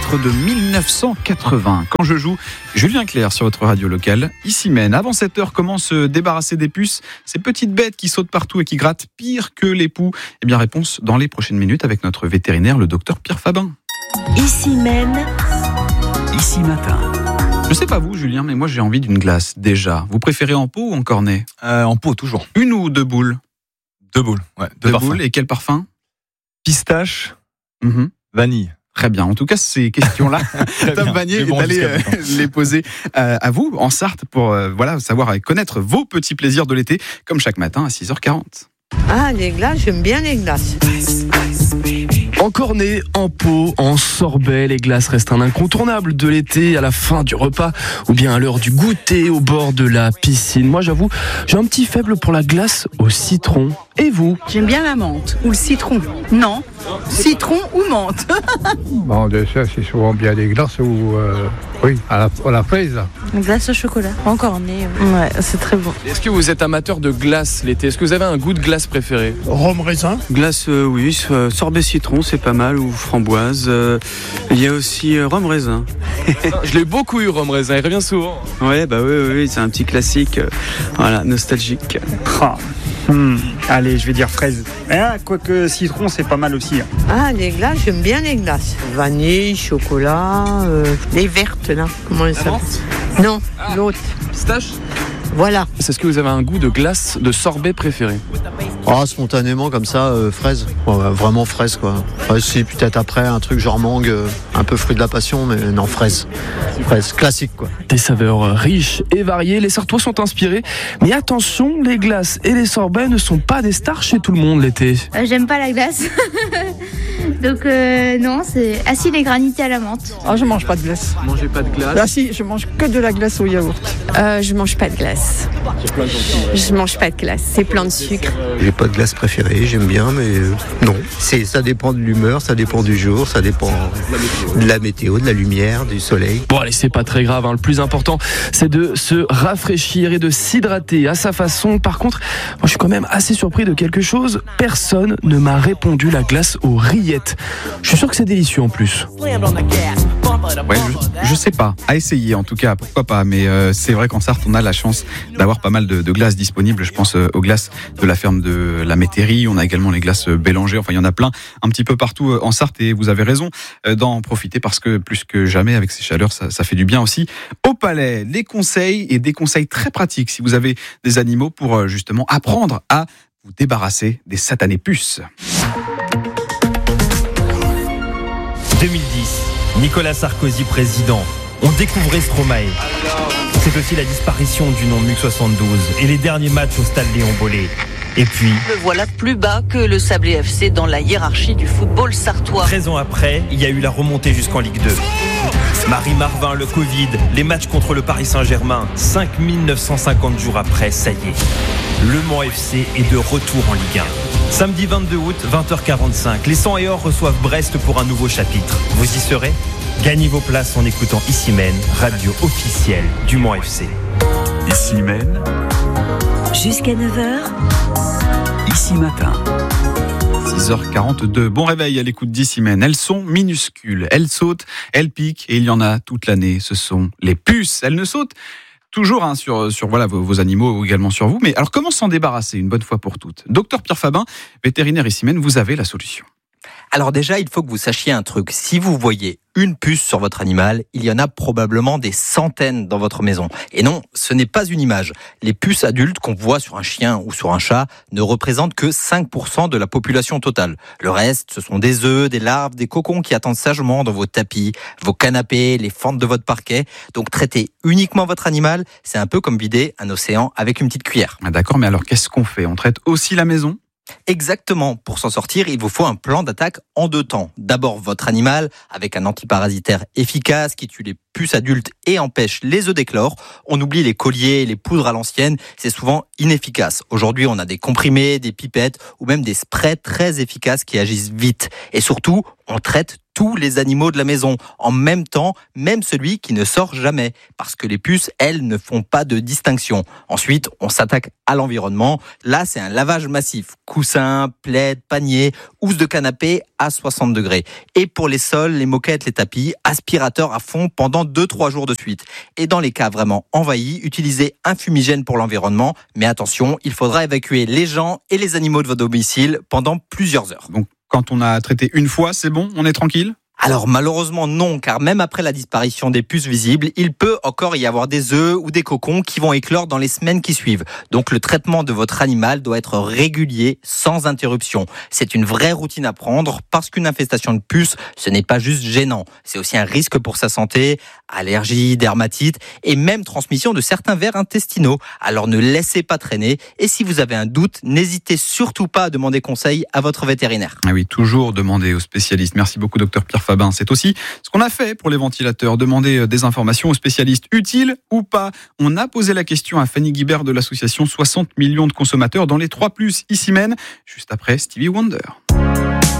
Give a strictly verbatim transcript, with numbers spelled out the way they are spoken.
titre de dix-neuf cent quatre-vingts. Quand je joue Julien Clerc sur votre radio locale, ici Maine. Avant sept heures, comment se débarrasser des puces, ces petites bêtes qui sautent partout et qui grattent pire que les poux? Eh bien, réponse dans les prochaines minutes avec notre vétérinaire, le docteur Pierre Fabin. Ici Maine. Ici matin. Je sais pas vous, Julien, mais moi j'ai envie d'une glace, déjà. Vous préférez en pot ou en cornet? euh, En pot, toujours. Une ou deux boules? Deux boules, ouais. Deux, deux parfums. boules, et quel parfum? Pistache, mmh. vanille. Très bien. En tout cas, ces questions-là, Tom Vanier est allé euh, les poser euh, à vous, en Sarthe, pour euh, voilà, savoir et connaître vos petits plaisirs de l'été, comme chaque matin à six heures quarante. Ah, les glaces, j'aime bien les glaces. En cornet, en pot, en sorbet, les glaces restent un incontournable de l'été, à la fin du repas ou bien à l'heure du goûter au bord de la piscine. Moi, j'avoue, j'ai un petit faible pour la glace au citron. Et vous? J'aime bien la menthe ou le citron. Non, citron ou menthe. Bon, de ça, c'est souvent bien des glaces ou euh, oui, à la, à la fraise. Glace au chocolat, en cornet. Ouais, c'est très bon. Est-ce que vous êtes amateur de glace l'été? Est-ce que vous avez un goût de glace préféré? Rhum raisin. Glace, euh, oui, euh, sorbet citron, c'est pas mal, ou framboise. Euh, il y a aussi euh, rhum raisin. Je l'ai beaucoup eu, rhum raisin, il revient souvent. Ouais, bah oui, oui, oui, c'est un petit classique, euh, voilà, nostalgique. Ah. Hmm. Allez, je vais dire fraise. Ah, quoique citron, c'est pas mal aussi. Ah, les glaces, j'aime bien les glaces. Vanille, chocolat, euh, les vertes, là. Comment elles s'appellent? Non, ah, l'autre. Pistache. Voilà. Est-ce que vous avez un goût de glace, de sorbet préféré? Ah, spontanément comme ça, euh, fraise. Ouais, vraiment fraise, quoi. Ouais, si, peut-être après un truc genre mangue, euh, un peu fruit de la passion, mais non, fraise. Fraise, classique, quoi. Des saveurs riches et variées, les Sartois sont inspirés. Mais attention, les glaces et les sorbets ne sont pas des stars chez tout le monde l'été. Euh, j'aime pas la glace. Donc euh, non, c'est acide et granité à la menthe. Oh, je mange pas de glace. Vous mangez pas de glace? Ah si, je mange que de la glace au yaourt. Euh, je mange pas de glace. Je mange pas de glace, c'est plein de sucre. J'ai pas de glace préférée, j'aime bien, mais euh, non. C'est, ça dépend de l'humeur, ça dépend du jour, ça dépend de la météo, de la lumière, du soleil. Bon allez, c'est pas très grave, hein. Le plus important, c'est de se rafraîchir et de s'hydrater à sa façon. Par contre, moi je suis quand même assez surpris de quelque chose. Personne ne m'a répondu la glace aux rillettes. Je suis sûr que c'est délicieux en plus. Ouais, je, je sais pas, à essayer en tout cas, pourquoi pas, mais euh, c'est vrai qu'en Sarthe on a la chance d'avoir pas mal de, de glaces disponibles. Je pense euh, aux glaces de la ferme de la Métairie, on a également les glaces Bélanger, enfin il y en a plein un petit peu partout euh, en Sarthe, et vous avez raison euh, d'en profiter parce que plus que jamais avec ces chaleurs ça, ça fait du bien aussi au palais. Les conseils et des conseils très pratiques si vous avez des animaux pour euh, justement apprendre à vous débarrasser des satanées puces. deux mille dix, Nicolas Sarkozy président. On découvrait Stromae. C'est aussi la disparition du nom M U C soixante-douze et les derniers matchs au stade Léon Bollé. Et puis... Le voilà plus bas que le Sablé F C dans la hiérarchie du football sartois. treize ans après, il y a eu la remontée jusqu'en Ligue deux. Marie Marvin, le Covid, les matchs contre le Paris Saint-Germain. cinq mille neuf cent cinquante jours après, ça y est. Le Mans F C est de retour en Ligue un. Samedi vingt-deux août, vingt heures quarante-cinq, les cent et or reçoivent Brest pour un nouveau chapitre. Vous y serez? Gagnez vos places en écoutant Ici Maine, radio officielle du Mans F C. Ici Maine. Jusqu'à neuf heures. Ici matin. six heures quarante-deux. Bon réveil à l'écoute d'Ici Maine. Elles sont minuscules, elles sautent, elles piquent et il y en a toute l'année. Ce sont les puces. Elles ne sautent toujours hein, sur, sur voilà, vos, vos animaux ou également sur vous. Mais alors comment s'en débarrasser une bonne fois pour toutes? Docteur Pierre Fabin, vétérinaire Ici Maine, vous avez la solution. Alors déjà, il faut que vous sachiez un truc. Si vous voyez une puce sur votre animal, il y en a probablement des centaines dans votre maison. Et non, ce n'est pas une image. Les puces adultes qu'on voit sur un chien ou sur un chat ne représentent que cinq pour cent de la population totale. Le reste, ce sont des œufs, des larves, des cocons qui attendent sagement dans vos tapis, vos canapés, les fentes de votre parquet. Donc traiter uniquement votre animal, c'est un peu comme vider un océan avec une petite cuillère. Ah d'accord, mais alors qu'est-ce qu'on fait? On traite aussi la maison? Exactement. Pour s'en sortir, il vous faut un plan d'attaque en deux temps. D'abord, votre animal, avec un antiparasitaire efficace qui tue les puces adultes et empêche les œufs d'éclore. On oublie les colliers, les poudres à l'ancienne, c'est souvent inefficace. Aujourd'hui, on a des comprimés, des pipettes ou même des sprays très efficaces qui agissent vite. Et surtout, on traite tous les animaux de la maison, en même temps, même celui qui ne sort jamais, parce que les puces, elles, ne font pas de distinction. Ensuite, on s'attaque à l'environnement. Là, c'est un lavage massif. Coussins, plaids, paniers, housse de canapé à soixante degrés. Et pour les sols, les moquettes, les tapis, aspirateur à fond pendant deux trois jours de suite. Et dans les cas vraiment envahis, utilisez un fumigène pour l'environnement. Mais attention, il faudra évacuer les gens et les animaux de votre domicile pendant plusieurs heures. Donc, quand on a traité une fois, c'est bon, on est tranquille ? Alors malheureusement non, car même après la disparition des puces visibles, il peut encore y avoir des œufs ou des cocons qui vont éclore dans les semaines qui suivent. Donc le traitement de votre animal doit être régulier, sans interruption. C'est une vraie routine à prendre, parce qu'une infestation de puces, ce n'est pas juste gênant. C'est aussi un risque pour sa santé, allergies, dermatite et même transmission de certains vers intestinaux. Alors ne laissez pas traîner, et si vous avez un doute, n'hésitez surtout pas à demander conseil à votre vétérinaire. Ah oui, toujours demander aux spécialistes. Merci beaucoup, docteur Pierre Fabin. C'est aussi ce qu'on a fait pour les ventilateurs, demander des informations aux spécialistes utiles ou pas. On a posé la question à Fanny Guibert de l'association soixante millions de consommateurs dans les trois plus, ici même, juste après Stevie Wonder.